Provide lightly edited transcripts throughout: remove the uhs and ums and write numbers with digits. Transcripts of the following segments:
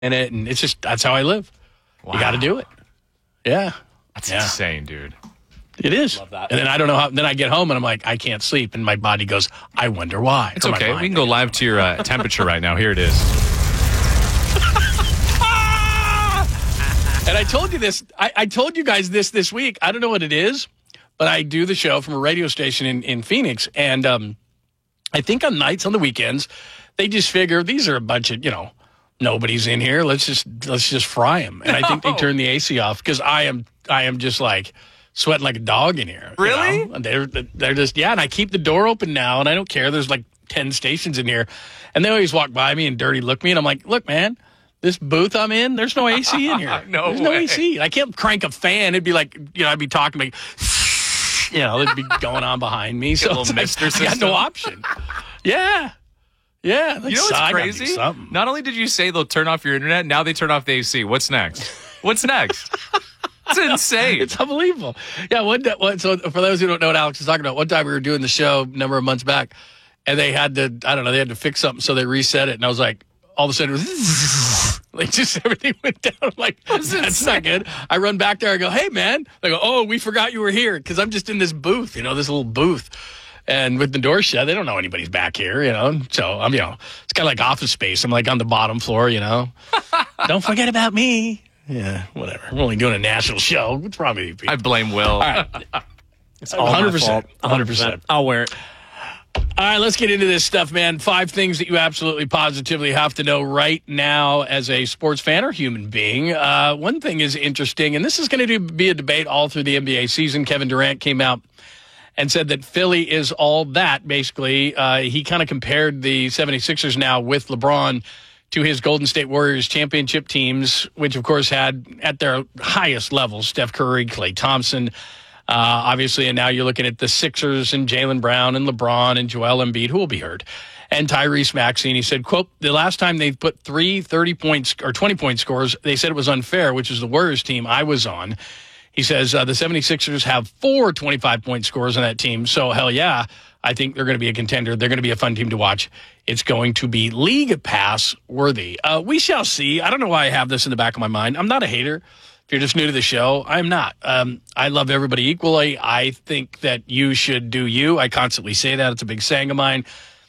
in it, and it's just that's how I live. Wow. You got to do it. Yeah, That's insane, dude. it is. Love that. And then I don't know how. Then I get home and I'm like, I can't sleep, and my body goes, I wonder why. It's Or my okay. mind. We can go live to your temperature right now. Here it is. And I told you this. I told you guys this week. I don't know what it is, but I do the show from a radio station in Phoenix, and I think on nights on the weekends, they just figure these are a bunch of nobody's in here. Let's just fry them. And I think they turn the AC off because I am just like sweating like a dog in here. Really? And they're just and I keep the door open now, and I don't care. There's like 10 stations in here, and they always walk by me and dirty look me, and I'm like, look, man. This booth I'm in, there's no AC in here. There's no AC. I can't crank a fan. It'd be like, I'd be talking like, it'd be going on behind me. So little mister I got system. no option. Yeah. Yeah. You know what's crazy? Not only did you say they'll turn off your internet, now they turn off the AC. What's next? What's next? It's insane. It's unbelievable. Yeah. So for those who don't know what Alex is talking about, one time we were doing the show a number of months back, and they had to fix something, so they reset it, and I was like, all of a sudden, it was like just everything went down. I'm like, that's not good. I run back there. I go, hey, man. They go, oh, we forgot you were here because I'm just in this booth, this little booth. And with the door shut, they don't know anybody's back here, So I'm, it's kind of like Office Space. I'm like on the bottom floor, Don't forget about me. Yeah, whatever. We're only doing a national show. What's wrong with you people? I blame Will. All right. It's all 100%. 100%. I'll wear it. All right, let's get into this stuff, man. 5 things that you absolutely positively have to know right now as a sports fan or human being. One thing is interesting, and this is going to be a debate all through the NBA season. Kevin Durant came out and said that Philly is all that, basically. He kind of compared the 76ers now with LeBron to his Golden State Warriors championship teams, which, of course, had at their highest levels Steph Curry, Klay Thompson, obviously, and now you're looking at the Sixers and Jaylen Brown and LeBron and Joel Embiid, who will be hurt, and Tyrese Maxey. And he said, quote, the last time they put 3 30-point or 20-point scores, they said it was unfair, which is the Warriors team I was on. He says the 76ers have 4 25-point scores on that team. So, hell yeah, I think they're going to be a contender. They're going to be a fun team to watch. It's going to be League Pass worthy. We shall see. I don't know why I have this in the back of my mind. I'm not a hater. If you're just new to the show, I'm not. I love everybody equally. I think that you should do you. I constantly say that. It's a big saying of mine.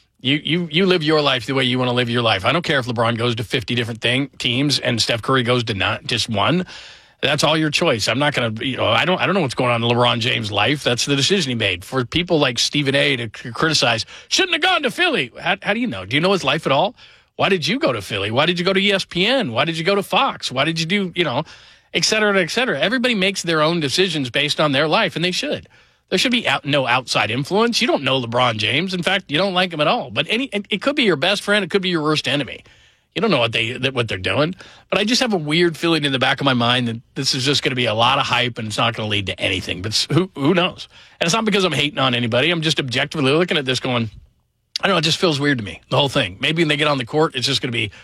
You live your life the way you want to live your life. I don't care if LeBron goes to 50 different teams and Steph Curry goes to not just one. That's all your choice. I'm not going to, I don't know what's going on in LeBron James' life. That's the decision he made. For people like Stephen A. to criticize, shouldn't have gone to Philly. How do you know? Do you know his life at all? Why did you go to Philly? Why did you go to ESPN? Why did you go to Fox? Why did you do, et cetera, et cetera. Everybody makes their own decisions based on their life, and they should. There should be no outside influence. You don't know LeBron James. In fact, you don't like him at all. But it could be your best friend. It could be your worst enemy. You don't know what they're doing. But I just have a weird feeling in the back of my mind that this is just going to be a lot of hype, and it's not going to lead to anything. But who knows? And it's not because I'm hating on anybody. I'm just objectively looking at this going, I don't know, it just feels weird to me, the whole thing. Maybe when they get on the court, it's just going to be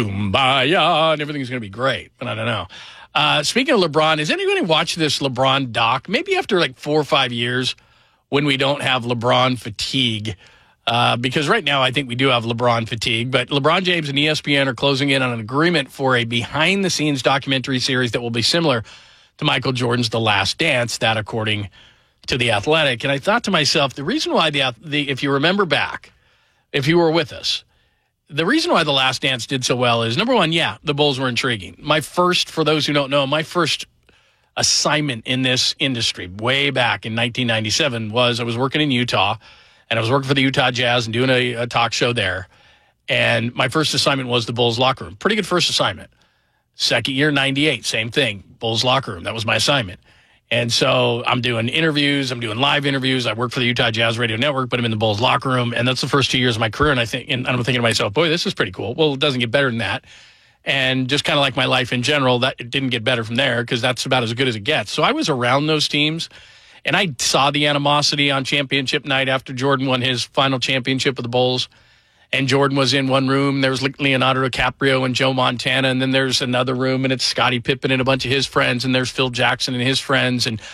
kumbaya, and everything's going to be great. But I don't know. Speaking of LeBron, has anybody watched this LeBron doc? Maybe after like 4 or 5 years when we don't have LeBron fatigue. Because right now I think we do have LeBron fatigue. But LeBron James and ESPN are closing in on an agreement for a behind-the-scenes documentary series that will be similar to Michael Jordan's The Last Dance, that according to The Athletic. And I thought to myself, the reason why if you remember back, if you were with us, the reason why The Last Dance did so well is, number one, the Bulls were intriguing. For those who don't know, my first assignment in this industry way back in 1997 was I was working in Utah, and I was working for the Utah Jazz and doing a talk show there. And my first assignment was the Bulls locker room. Pretty good first assignment. Second year, 98, same thing. Bulls locker room. That was my assignment. And so I'm doing interviews. I'm doing live interviews. I work for the Utah Jazz Radio Network, but I'm in the Bulls locker room. And that's the first 2 years of my career. And I'm thinking to myself, boy, this is pretty cool. Well, it doesn't get better than that. And just kind of like my life in general, that it didn't get better from there because that's about as good as it gets. So I was around those teams, and I saw the animosity on championship night after Jordan won his final championship with the Bulls. And Jordan was in one room. There was Leonardo DiCaprio and Joe Montana. And then there's another room, and it's Scottie Pippen and a bunch of his friends. And there's Phil Jackson and his friends. And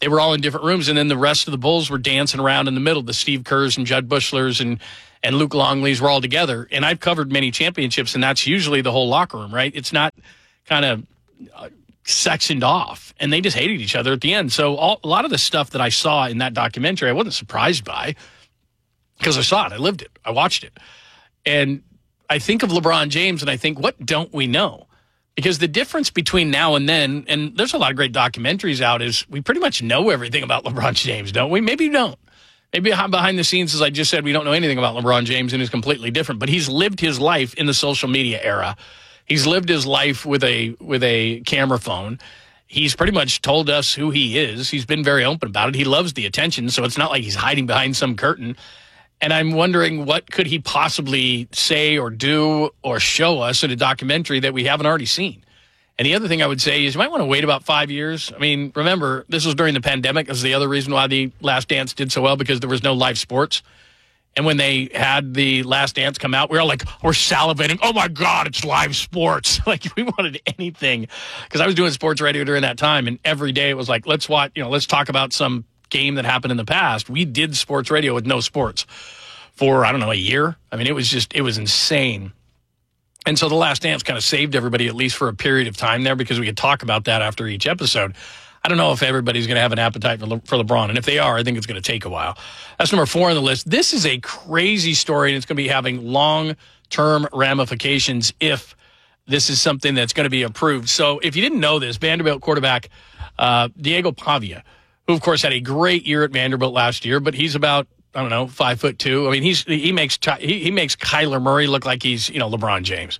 They were all in different rooms, and then the rest of the Bulls were dancing around in the middle. The Steve Kerrs and Judd Bushlers and Luke Longleys were all together. And I've covered many championships, and that's usually the whole locker room, right? It's not kind of sectioned off, and they just hated each other at the end. So a lot of the stuff that I saw in that documentary, I wasn't surprised by because I saw it. I lived it. I watched it. And I think of LeBron James, and I think, what don't we know? Because the difference between now and then, and there's a lot of great documentaries out, is we pretty much know everything about LeBron James, don't we? Maybe you don't. Maybe behind the scenes, as I just said, we don't know anything about LeBron James and is completely different. But he's lived his life in the social media era. He's lived his life with a camera phone. He's pretty much told us who he is. He's been very open about it. He loves the attention, so it's not like he's hiding behind some curtain. And I'm wondering, what could he possibly say or do or show us in a documentary that we haven't already seen? And the other thing I would say is you might want to wait about 5 years. I mean, remember, this was during the pandemic. This is the other reason why The Last Dance did so well, because there was no live sports. And when they had The Last Dance come out, we were like, we're salivating. Oh, my God, it's live sports. Like, we wanted anything. Because I was doing sports radio during that time, and every day it was like, let's talk about some game that happened in the past. We did sports radio with no sports for, I don't know, a year. I mean, it was insane. And so The Last Dance kind of saved everybody, at least for a period of time there, because we could talk about that after each episode. I don't know if everybody's going to have an appetite for LeBron. And if they are, I think it's going to take a while. That's number 4 on the list. This is a crazy story, and it's going to be having long-term ramifications if this is something that's going to be approved. So if you didn't know this, Vanderbilt quarterback Diego Pavia, who, of course, had a great year at Vanderbilt last year, but he's about, I don't know, 5'2". I mean, he makes Kyler Murray look like he's, LeBron James.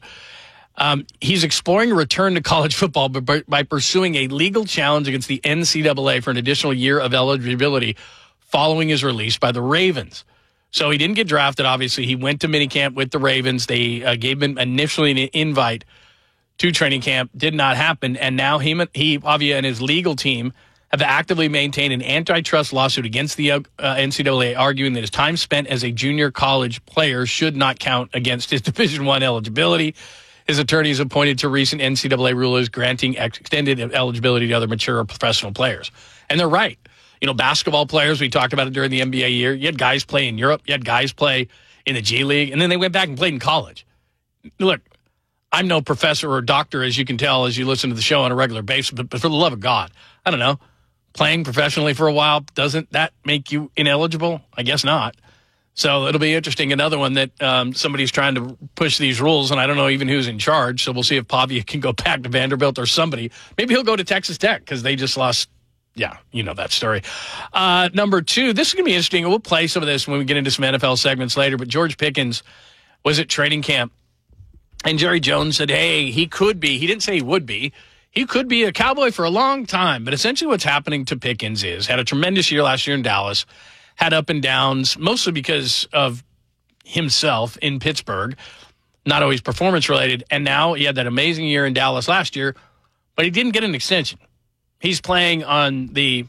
He's exploring a return to college football by pursuing a legal challenge against the NCAA for an additional year of eligibility following his release by the Ravens. So he didn't get drafted, obviously. He went to minicamp with the Ravens. They gave him initially an invite to training camp. Did not happen. And now he Pavia and his legal team have actively maintained an antitrust lawsuit against the NCAA, arguing that his time spent as a junior college player should not count against his Division I eligibility. His attorneys have pointed to recent NCAA rulers granting extended eligibility to other mature professional players. And they're right. Basketball players, we talked about it during the NBA year. You had guys play in Europe. You had guys play in the G League. And then they went back and played in college. Look, I'm no professor or doctor, as you can tell, as you listen to the show on a regular basis. But for the love of God, I don't know. Playing professionally for a while, doesn't that make you ineligible? I guess not. So it'll be interesting. Another one that somebody's trying to push these rules, and I don't know even who's in charge. So we'll see if Pavia can go back to Vanderbilt or somebody. Maybe he'll go to Texas Tech because they just lost. Yeah, you know that story. Number 2, this is going to be interesting. We'll play some of this when we get into some NFL segments later. But George Pickens was at training camp, and Jerry Jones said, hey, he could be. He didn't say he would be. He could be a Cowboy for a long time. But essentially what's happening to Pickens is had a tremendous year last year in Dallas, had up and downs, mostly because of himself in Pittsburgh, not always performance-related. And now he had that amazing year in Dallas last year, but he didn't get an extension. He's playing he's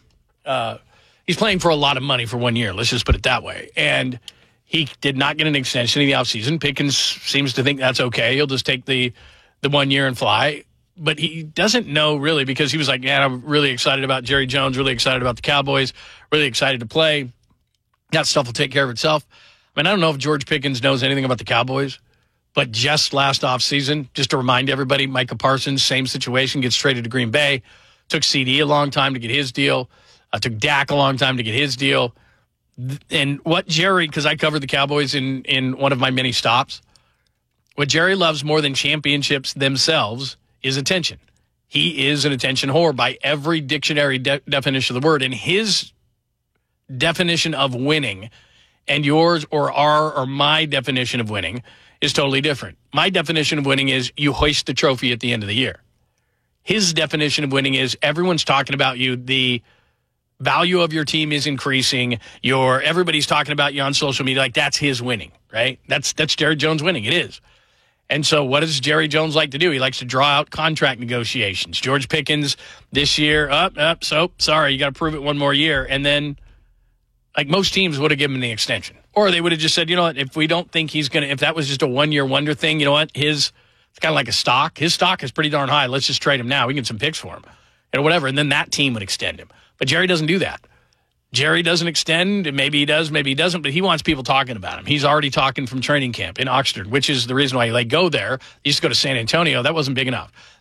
playing for a lot of money for 1 year. Let's just put it that way. And he did not get an extension in the offseason. Pickens seems to think that's okay. He'll just take the 1 year and fly. But he doesn't know really, because he was like, yeah, I'm really excited about Jerry Jones, really excited about the Cowboys, really excited to play. That stuff will take care of itself. I mean, I don't know if George Pickens knows anything about the Cowboys, but just last offseason, just to remind everybody, Micah Parsons, same situation, gets traded to Green Bay. Took CD a long time to get his deal. Took Dak a long time to get his deal. And what Jerry, because I covered the Cowboys in one of my many stops, what Jerry loves more than championships themselves is attention. He is an attention whore by every dictionary definition of the word. And his definition of winning and yours or our or my definition of winning is totally different. My definition of winning is you hoist the trophy at the end of the year. His definition of winning is everyone's talking about you. The value of your team is increasing. Everybody's talking about you on social media. Like, that's his winning, right? That's Jerry Jones winning. It is. And so what does Jerry Jones like to do? He likes to draw out contract negotiations. George Pickens this year, sorry, you got to prove it 1 more year. And then, like, most teams would have given him the extension. Or they would have just said, you know what, if we don't think he's going to, if that was just a 1 year wonder thing, you know what, it's kind of like a stock. His stock is pretty darn high. Let's just trade him now. We can get some picks for him. Whatever. And then that team would extend him. But Jerry doesn't do that. Jerry doesn't extend. Maybe he does, maybe he doesn't, but he wants people talking about him. He's already talking from training camp in Oxford, which is the reason why he let go there. He used to go to San Antonio. That wasn't big enough.